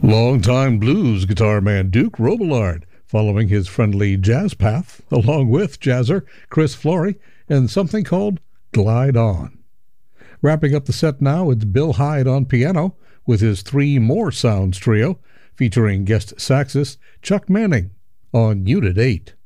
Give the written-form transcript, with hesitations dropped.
Longtime blues guitar man Duke Robillard, following his friendly jazz path, along with jazzer Chris Flory, in something called Glide On. Wrapping up the set now, it's Bill Hyde on piano with his Three More Sounds trio, featuring guest saxist Chuck Manning on Unit 8.